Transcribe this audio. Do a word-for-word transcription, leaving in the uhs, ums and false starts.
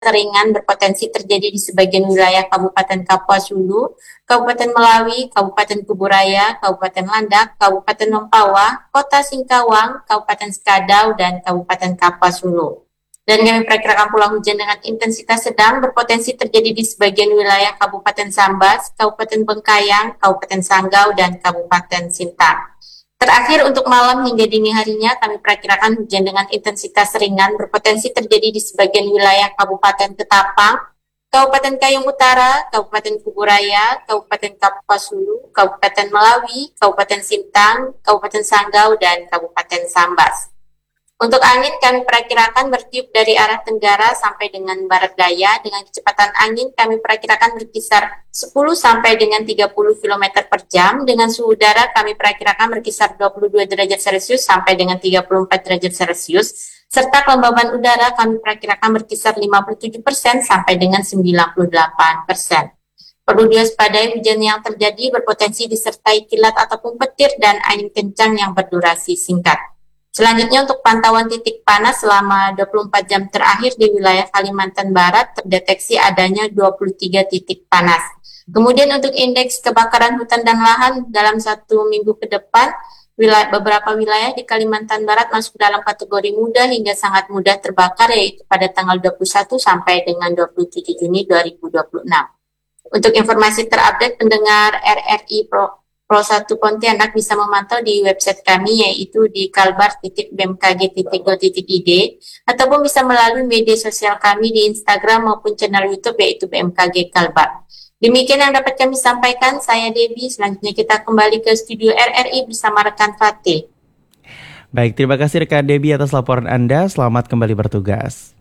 ringan berpotensi terjadi di sebagian wilayah Kabupaten Kapuas Hulu, Kabupaten Melawi, Kabupaten Kuburaya, Kabupaten Landak, Kabupaten Mempawah, Kota Singkawang, Kabupaten Skadau, dan Kabupaten Kapuas Hulu. Dan kami perkirakan pula hujan dengan intensitas sedang berpotensi terjadi di sebagian wilayah Kabupaten Sambas, Kabupaten Bengkayang, Kabupaten Sanggau, dan Kabupaten Sintang. Terakhir untuk malam hingga dini harinya kami perkirakan hujan dengan intensitas ringan berpotensi terjadi di sebagian wilayah Kabupaten Ketapang, Kabupaten Kayong Utara, Kabupaten Kuburaya, Kabupaten Kapuas Hulu, Kabupaten Melawi, Kabupaten Sintang, Kabupaten Sanggau, dan Kabupaten Sambas. Untuk angin kami perkirakan bertiup dari arah tenggara sampai dengan barat daya dengan kecepatan angin kami perkirakan berkisar sepuluh sampai dengan tiga puluh kilometer per jam. Dengan suhu udara kami perkirakan berkisar dua puluh dua derajat Celcius sampai dengan tiga puluh empat derajat Celcius. Serta kelembaban udara kami perkirakan berkisar lima puluh tujuh persen sampai dengan sembilan puluh delapan persen. Perlu diwaspadai hujan yang terjadi berpotensi disertai kilat ataupun petir dan angin kencang yang berdurasi singkat. Selanjutnya untuk pantauan titik panas selama dua puluh empat jam terakhir di wilayah Kalimantan Barat terdeteksi adanya dua puluh tiga titik panas. Kemudian untuk indeks kebakaran hutan dan lahan dalam satu minggu ke depan, wilayah, beberapa wilayah di Kalimantan Barat masuk dalam kategori mudah hingga sangat mudah terbakar yaitu pada tanggal dua puluh satu sampai dengan dua puluh tujuh Juni dua ribu dua puluh enam. Untuk informasi terupdate pendengar R R I Pro Pro satu Pontianak bisa memantau di website kami yaitu di kalbar titik b m k g titik go titik i d ataupun bisa melalui media sosial kami di Instagram maupun channel YouTube yaitu B M K G Kalbar. Demikian yang dapat kami sampaikan, saya Debbie. Selanjutnya kita kembali ke studio R R I bersama rekan Fatih. Baik, terima kasih rekan Debbie atas laporan Anda. Selamat kembali bertugas.